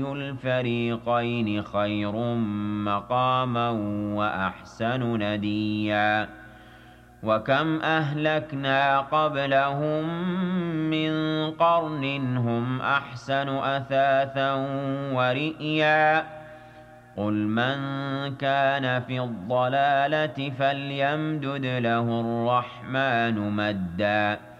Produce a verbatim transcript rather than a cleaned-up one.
الفريقين خير مقاما وأحسن نديا وكم أهلكنا قبلهم من قرن هم أحسن أثاثا ورئيا قل من كان في الضلالة فليمدد له الرحمن مدا